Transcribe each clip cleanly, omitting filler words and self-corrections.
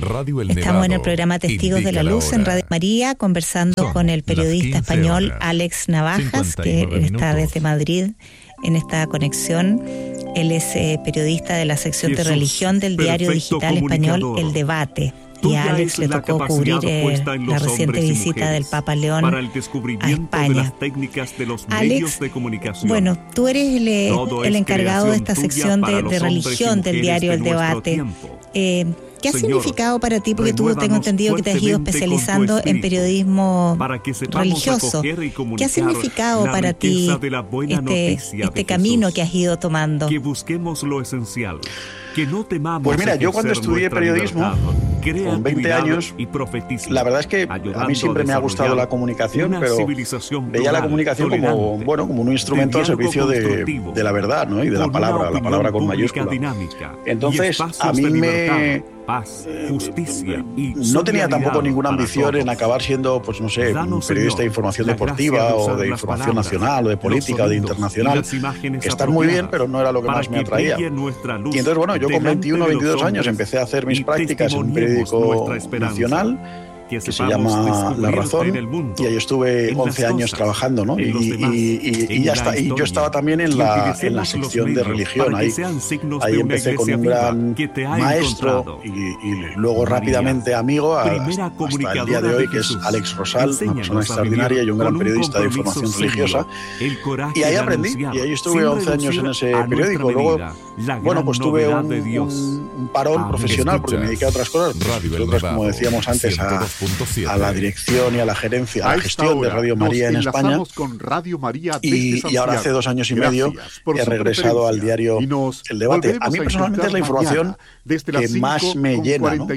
Radio El Nevado. Estamos en el programa Testigos de la Luz en Radio María, conversando con el periodista español Alex Navajas, que está desde Madrid en esta conexión. Él es periodista de la sección de religión del diario digital español El Debate. Y a Alex le tocó cubrir la reciente visita del Papa León a España. Alex, bueno, tú eres el encargado de esta sección de religión del diario El Debate. ¿Qué ha significado para ti? Porque tú tengo entendido que te has ido especializando en periodismo religioso. ¿Qué ha significado para ti este camino que has ido tomando? Que busquemos lo esencial. Que no temamos. Pues mira, yo cuando estudié periodismo, con 20 años, la verdad es que a mí siempre me ha gustado la comunicación, pero veía la comunicación como un instrumento al servicio de la verdad, ¿no? Y de la palabra con mayúscula. Entonces, a mí justicia y no tenía tampoco ninguna ambición en acabar siendo, pues no sé, un periodista de información deportiva o de información nacional o de política o de internacional, que están muy bien, pero no era lo que más me atraía. Y entonces, bueno, yo con 21 o 22 años empecé a hacer mis prácticas en un periódico nacional que se llama La Razón, y ahí estuve 11 años trabajando, ¿no? Y ya está. Y yo estaba también en la sección de religión. Ahí empecé con un gran maestro y luego rápidamente amigo hasta el día de hoy, que es Alex Rosal, una persona extraordinaria y un gran periodista de información religiosa. Y ahí aprendí, y ahí estuve 11 años en ese periódico. Luego, bueno, pues tuve un parón profesional porque me dediqué a otras cosas, como decíamos antes, a la dirección y a la gerencia, a la gestión de Radio María en España. Con Radio María y ahora hace 2 años y medio he regresado al diario El Debate. A mí personalmente es la información que más me llena, ¿no?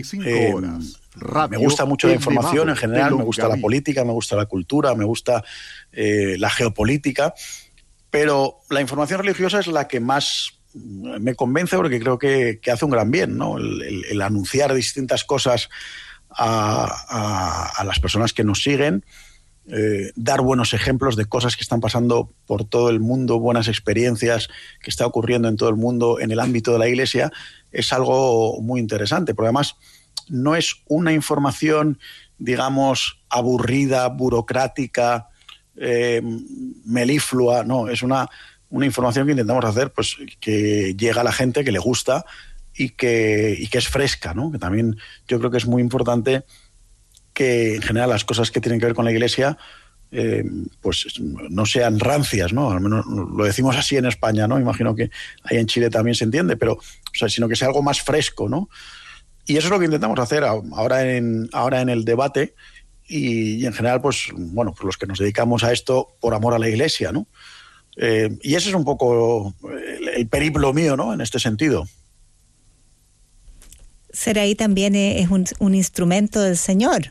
Me gusta mucho la información en general, me gusta la política, me gusta la cultura, me gusta la geopolítica, pero la información religiosa es la que más me convence, porque creo que hace un gran bien, ¿no? El anunciar distintas cosas a las personas que nos siguen, dar buenos ejemplos de cosas que están pasando por todo el mundo, buenas experiencias que está ocurriendo en todo el mundo en el ámbito de la Iglesia, es algo muy interesante, porque además no es una información, digamos, aburrida, burocrática, meliflua, no, es una información que intentamos hacer, pues que llega a la gente, que le gusta y que es fresca, ¿no? Que también yo creo que es muy importante que en general las cosas que tienen que ver con la Iglesia pues no sean rancias, ¿no? Al menos lo decimos así en España, ¿no? Imagino que ahí en Chile también se entiende, pero sino que sea algo más fresco, ¿no? Y eso es lo que intentamos hacer ahora en el debate y en general, pues bueno, pues los que nos dedicamos a esto por amor a la Iglesia, ¿no? Y ese es un poco el periplo mío, ¿no? En este sentido. Ser ahí también es un instrumento del Señor.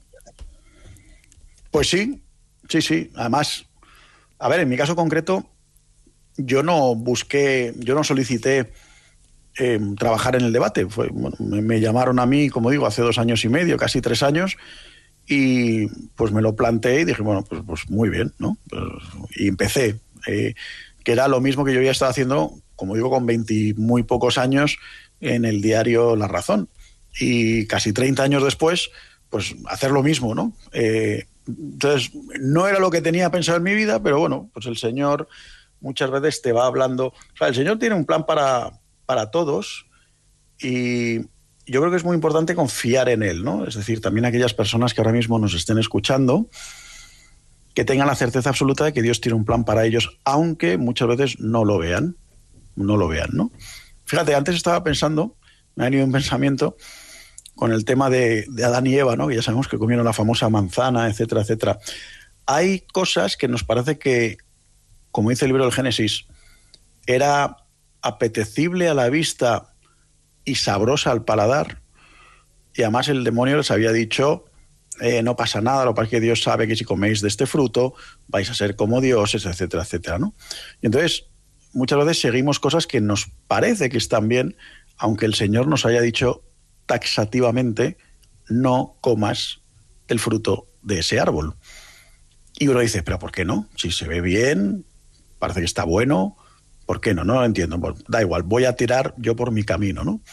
Pues sí. Además, a ver, en mi caso concreto, yo no solicité trabajar en el debate. Me llamaron a mí, como digo, hace 2 años y medio, casi 3 años, y pues me lo planteé y dije, bueno, pues muy bien, ¿no? Y empecé, que era lo mismo que yo ya estaba haciendo, como digo, con 20 muy pocos años, en el diario La Razón, y casi 30 años después, pues hacer lo mismo, ¿no? Entonces, no era lo que tenía pensado en mi vida, pero bueno, pues el Señor muchas veces te va hablando. O sea, el Señor tiene un plan para todos, y yo creo que es muy importante confiar en Él, ¿no? Es decir, también aquellas personas que ahora mismo nos estén escuchando, que tengan la certeza absoluta de que Dios tiene un plan para ellos, aunque muchas veces no lo vean, ¿no? Fíjate, antes estaba pensando, me ha venido un pensamiento con el tema de Adán y Eva, ¿no? Que ya sabemos que comieron la famosa manzana, etcétera, etcétera. Hay cosas que nos parece que, como dice el libro del Génesis, era apetecible a la vista y sabrosa al paladar, y además el demonio les había dicho, no pasa nada, lo que pasa es que Dios sabe que si coméis de este fruto vais a ser como dioses, etcétera, etcétera, ¿no? Y entonces muchas veces seguimos cosas que nos parece que están bien, aunque el Señor nos haya dicho taxativamente, no comas el fruto de ese árbol. Y uno dice, ¿pero por qué no? Si se ve bien, parece que está bueno, ¿por qué no? No lo entiendo. Bueno, da igual, voy a tirar yo por mi camino, ¿no?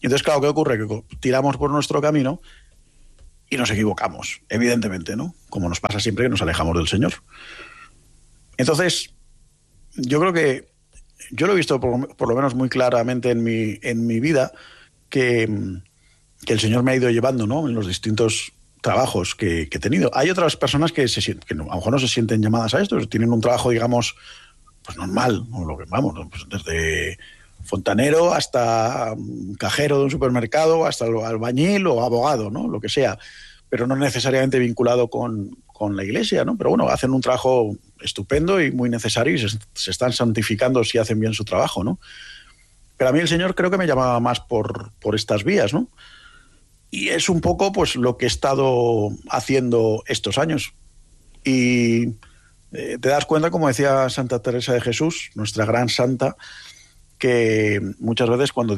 Y entonces, claro, ¿qué ocurre? Que tiramos por nuestro camino y nos equivocamos, evidentemente, ¿no? Como nos pasa siempre que nos alejamos del Señor. Entonces, yo creo que yo lo he visto por lo menos muy claramente en mi vida, que el Señor me ha ido llevando, ¿no?, en los distintos trabajos que he tenido. Hay otras personas que a lo mejor no se sienten llamadas a esto, tienen un trabajo, digamos, pues normal, o lo que vamos, pues desde fontanero hasta cajero de un supermercado, hasta albañil o abogado, ¿no?, lo que sea, pero no necesariamente vinculado con la Iglesia, ¿no? Pero bueno, hacen un trabajo estupendo y muy necesario y se están santificando si hacen bien su trabajo, ¿no? Pero a mí el Señor creo que me llamaba más por estas vías, ¿no? Y es un poco pues lo que he estado haciendo estos años. Y te das cuenta, como decía Santa Teresa de Jesús, nuestra gran santa, que muchas veces cuando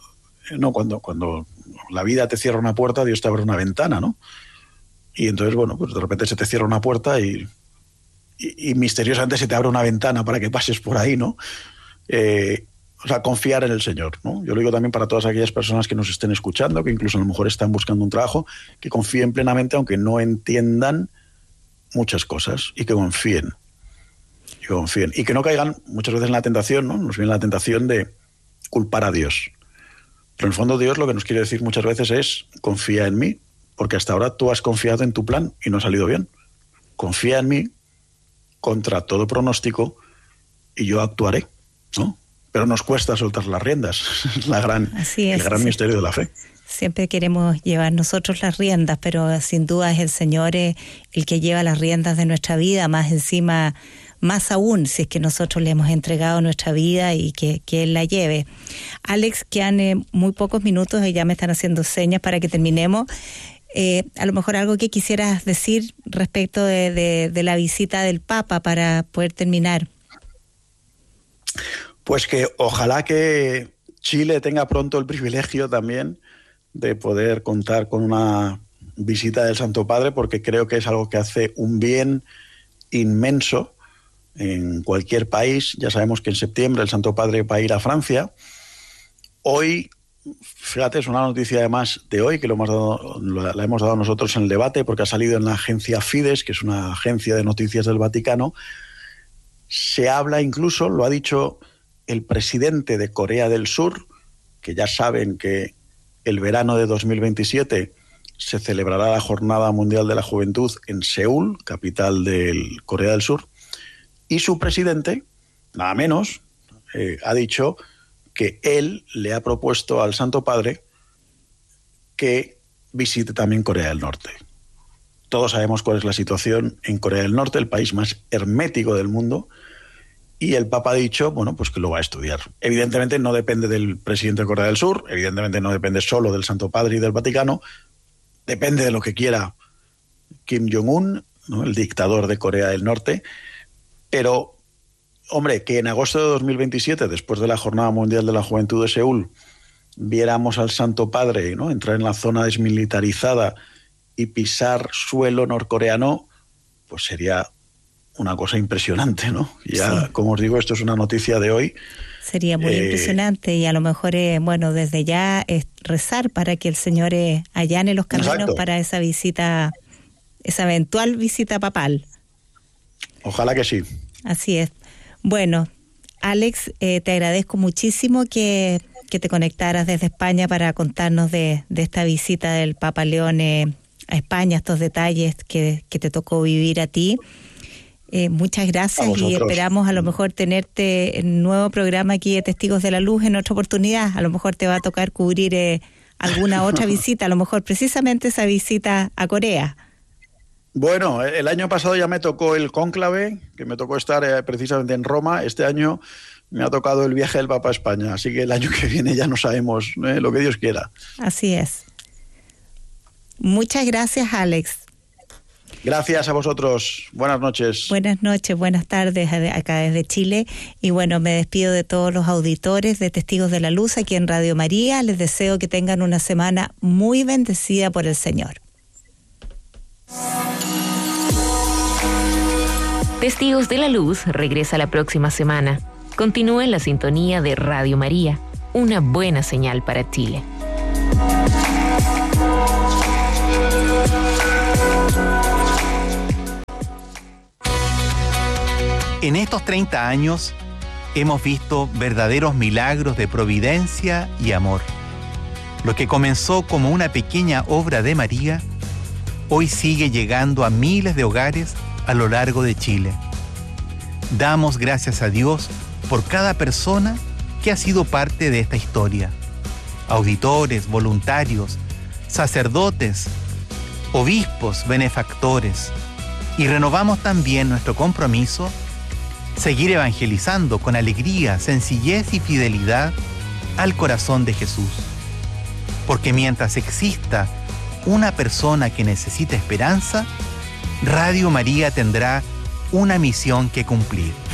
cuando la vida te cierra una puerta, Dios te abre una ventana, ¿no? Y entonces, bueno, pues de repente se te cierra una puerta y misteriosamente se te abre una ventana para que pases por ahí, ¿no? O sea, confiar en el Señor, ¿no? Yo lo digo también para todas aquellas personas que nos estén escuchando, que incluso a lo mejor están buscando un trabajo, que confíen plenamente, aunque no entiendan muchas cosas, y que confíen. Y que no caigan muchas veces en la tentación, ¿no? Nos viene la tentación de culpar a Dios. Pero en el fondo Dios lo que nos quiere decir muchas veces es: confía en mí, porque hasta ahora tú has confiado en tu plan y no ha salido bien. Confía en mí contra todo pronóstico y yo actuaré, ¿no? Pero nos cuesta soltar las riendas, el gran misterio de la fe. Siempre queremos llevar nosotros las riendas, pero sin duda es el Señor el que lleva las riendas de nuestra vida, más aún si es que nosotros le hemos entregado nuestra vida y que Él la lleve. Alex, quedan muy pocos minutos y ya me están haciendo señas para que terminemos. A lo mejor algo que quisieras decir respecto de la visita del Papa para poder terminar. Pues que ojalá que Chile tenga pronto el privilegio también de poder contar con una visita del Santo Padre, porque creo que es algo que hace un bien inmenso en cualquier país. Ya sabemos que en septiembre el Santo Padre va a ir a Francia. Hoy, fíjate, es una noticia además de hoy, que la hemos dado nosotros en el debate, porque ha salido en la agencia Fides, que es una agencia de noticias del Vaticano. Se habla incluso, lo ha dicho el presidente de Corea del Sur, que ya saben que el verano de 2027 se celebrará la Jornada Mundial de la Juventud en Seúl, capital de Corea del Sur, y su presidente, nada menos, ha dicho que él le ha propuesto al Santo Padre que visite también Corea del Norte. Todos sabemos cuál es la situación en Corea del Norte, el país más hermético del mundo, y el Papa ha dicho, bueno, pues que lo va a estudiar. Evidentemente no depende del presidente de Corea del Sur, evidentemente no depende solo del Santo Padre y del Vaticano, depende de lo que quiera Kim Jong-un, ¿no?, el dictador de Corea del Norte, pero, hombre, que en agosto de 2027, después de la Jornada Mundial de la Juventud de Seúl, viéramos al Santo Padre, ¿no?, entrar en la zona desmilitarizada y pisar suelo norcoreano, pues sería una cosa impresionante, ¿no? Ya, sí. Como os digo, esto es una noticia de hoy. Sería muy impresionante, y a lo mejor, bueno, desde ya es rezar para que el Señor allane los caminos. Exacto. Para esa visita, esa eventual visita papal. Ojalá que sí. Así es. Bueno, Alex, te agradezco muchísimo que te conectaras desde España para contarnos de esta visita del Papa León a España, estos detalles que te tocó vivir a ti. Muchas gracias, y esperamos a lo mejor tenerte en un nuevo programa aquí de Testigos de la Luz en otra oportunidad. A lo mejor te va a tocar cubrir alguna otra visita, a lo mejor precisamente esa visita a Corea. Bueno, el año pasado ya me tocó el cónclave, que me tocó estar precisamente en Roma. Este año me ha tocado el viaje del Papa a España, así que el año que viene ya no sabemos, lo que Dios quiera. Así es. Muchas gracias, Alex. Gracias a vosotros. Buenas noches. Buenas noches, buenas tardes acá desde Chile. Y bueno, me despido de todos los auditores de Testigos de la Luz aquí en Radio María. Les deseo que tengan una semana muy bendecida por el Señor. Testigos de la Luz regresa la próxima semana. Continúe en la sintonía de Radio María, una buena señal para Chile. En estos 30 años hemos visto verdaderos milagros de providencia y amor. Lo que comenzó como una pequeña obra de María, hoy sigue llegando a miles de hogares a lo largo de Chile. Damos gracias a Dios por cada persona que ha sido parte de esta historia. Auditores, voluntarios, sacerdotes, obispos, benefactores. Y renovamos también nuestro compromiso seguir evangelizando con alegría, sencillez y fidelidad al corazón de Jesús. Porque mientras exista una persona que necesita esperanza, Radio María tendrá una misión que cumplir.